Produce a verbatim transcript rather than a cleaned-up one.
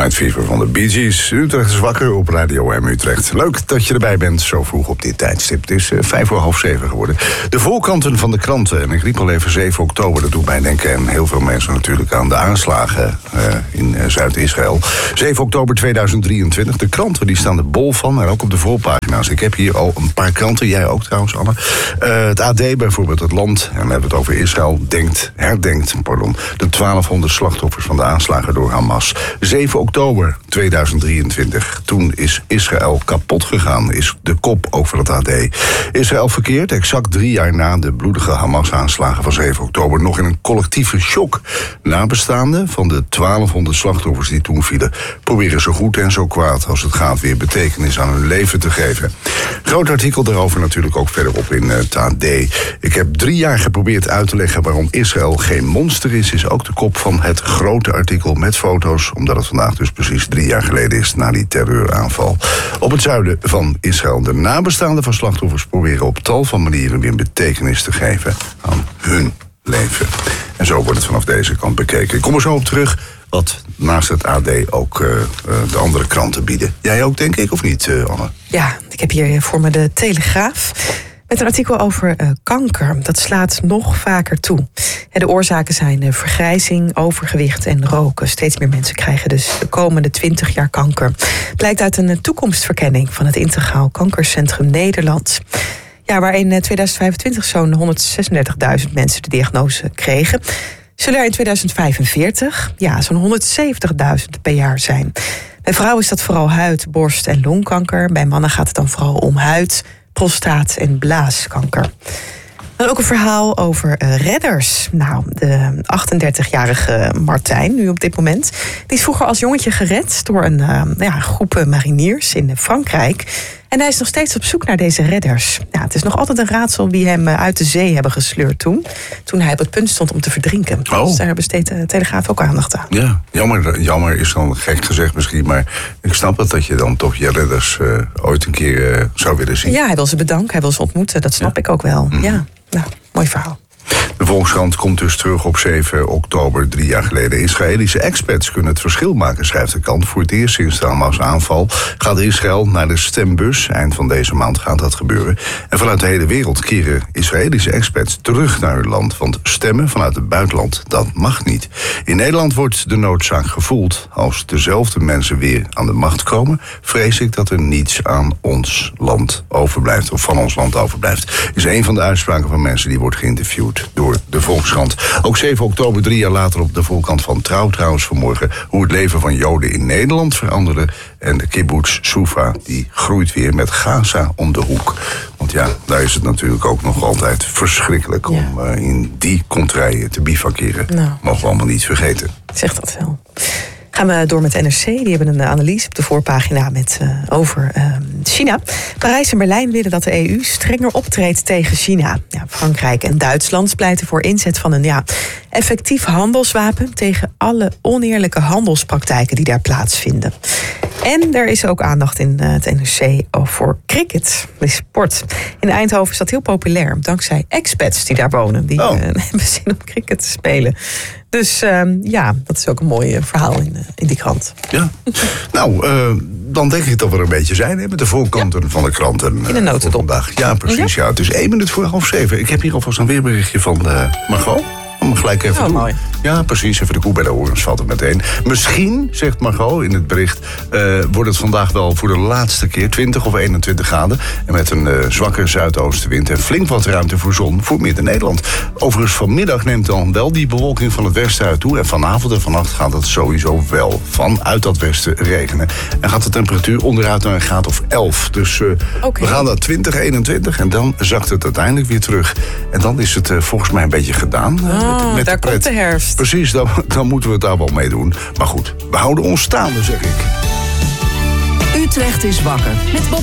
Night Fever van de Bee Gees. Utrecht is wakker op Radio M Utrecht. Leuk dat je erbij bent, zo vroeg op dit tijdstip. Het is uh, vijf voor half zeven geworden. De voorkanten van de kranten. En ik riep al even zeven oktober, dat doet mij denken. En heel veel mensen natuurlijk aan de aanslagen uh, in uh, Zuid-Israël. zeven oktober tweeduizend drieëntwintig. De kranten die staan er bol van, en ook op de voorpagina's. Ik heb hier al een paar kranten, jij ook trouwens, Anne. Uh, het A D bijvoorbeeld, het Land, en we hebben het over Israël, denkt, herdenkt, pardon, de twaalfhonderd slachtoffers van de aanslagen door Hamas. zeven oktober tweeduizend drieëntwintig. Toen is Israël kapot gegaan, is de kop over het A D. Israël verkeert exact drie jaar na de bloedige Hamas-aanslagen van zeven oktober nog in een collectieve shock. Nabestaanden van de twaalfhonderd slachtoffers die toen vielen proberen zo goed en zo kwaad als het gaat weer betekenis aan hun leven te geven. Groot artikel daarover natuurlijk ook verderop in het A D. Ik heb drie jaar geprobeerd uit te leggen waarom Israël geen monster is, is ook de kop van het grote artikel met foto's, omdat het vandaag dus precies drie jaar geleden is na die terreuraanval op het zuiden van Israël. De nabestaanden van slachtoffers proberen op tal van manieren weer betekenis te geven aan hun leven. En zo wordt het vanaf deze kant bekeken. Ik kom er zo op terug wat naast het A D ook uh, uh, de andere kranten bieden. Jij ook, denk ik, of niet, uh, Anne? Ja, ik heb hier voor me de Telegraaf met een artikel over uh, kanker. Dat slaat nog vaker toe. Ja, de oorzaken zijn uh, vergrijzing, overgewicht en roken. Steeds meer mensen krijgen dus de komende twintig jaar kanker. Blijkt uit een uh, toekomstverkenning van het Integraal Kankercentrum Nederland. Ja, waar in uh, tweeduizend vijfentwintig zo'n honderdzesendertigduizend mensen de diagnose kregen, zullen er in tweeduizend vijfenveertig ja, zo'n honderdzeventigduizend per jaar zijn. Bij vrouwen is dat vooral huid-, borst- en longkanker. Bij mannen gaat het dan vooral om huid, prostaat- en blaaskanker. Dan ook een verhaal over uh, redders. Nou, de achtendertigjarige Martijn, nu op dit moment, die is vroeger als jongetje gered door een uh, ja, groep mariniers in Frankrijk. En hij is nog steeds op zoek naar deze redders. Ja, het is nog altijd een raadsel wie hem uit de zee hebben gesleurd toen. Toen hij op het punt stond om te verdrinken. Oh. Dus daar besteedt de Telegraaf ook aandacht aan. Ja, jammer, jammer is dan gek gezegd misschien. Maar ik snap het dat je dan toch je redders uh, ooit een keer uh, zou willen zien. Ja, hij wil ze bedanken, hij wil ze ontmoeten. Dat snap ja. ik ook wel. Mm-hmm. Ja, nou, mooi verhaal. De Volkskrant komt dus terug op zeven oktober, drie jaar geleden. Israëlische expats kunnen het verschil maken, schrijft de krant. Voor het eerst sinds de Hamas-aanval gaat Israël naar de stembus. Eind van deze maand gaat dat gebeuren. En vanuit de hele wereld keren Israëlische expats terug naar hun land. Want stemmen vanuit het buitenland, dat mag niet. In Nederland wordt de noodzaak gevoeld. Als dezelfde mensen weer aan de macht komen, vrees ik dat er niets aan ons land overblijft. Of van ons land overblijft. Is een van de uitspraken van mensen die wordt geïnterviewd door de Volkskrant. Ook zeven oktober, drie jaar later op de voorkant van Trouw trouwens vanmorgen, hoe het leven van Joden in Nederland veranderde. En de kibbutz Sufa, die groeit weer met Gaza om de hoek. Want ja, daar is het natuurlijk ook nog altijd verschrikkelijk ja. om uh, in die contraien te bivakeren. Nou, mogen we allemaal niet vergeten. Zeg dat wel. Gaan we door met N R C. Die hebben een analyse op de voorpagina met, uh, over uh, China. Parijs en Berlijn willen dat de E U strenger optreedt tegen China. Ja, Frankrijk en Duitsland pleiten voor inzet van een ja, effectief handelswapen tegen alle oneerlijke handelspraktijken die daar plaatsvinden. En er is ook aandacht in uh, het N R C voor cricket, de sport. In Eindhoven is dat heel populair, dankzij expats die daar wonen. Die oh. uh, hebben zin om cricket te spelen. Dus uh, ja, dat is ook een mooi verhaal in, uh, in die krant. Ja, nou, uh, dan denk ik dat we er een beetje zijn hè, met de voorkanten ja. van de kranten. Uh, in een notendop. Vandaag. Ja, precies. Ja. Ja. Het is één minuut voor half zeven. Ik heb hier alvast een weerberichtje van uh, Margot. Om gelijk even oh, doen. Mooi. Ja, precies. Even de koe bij de horens valt het meteen. Misschien, zegt Margot in het bericht, uh, wordt het vandaag wel voor de laatste keer twintig of eenentwintig graden. En met een uh, zwakke zuidoostenwind en flink wat ruimte voor zon voor Midden-Nederland. Overigens vanmiddag neemt dan wel die bewolking van het westen uit toe. En vanavond en vannacht gaat het sowieso wel vanuit dat westen regenen. En gaat de temperatuur onderuit naar een graad of elf. Dus uh, okay. we gaan naar twintig, eenentwintig en dan zakt het uiteindelijk weer terug. En dan is het uh, volgens mij een beetje gedaan. Uh, oh, met, met daar de komt de herfst. Precies, dan, dan moeten we het daar wel mee doen. Maar goed, we houden ons staande, zeg ik. Utrecht is wakker met Bob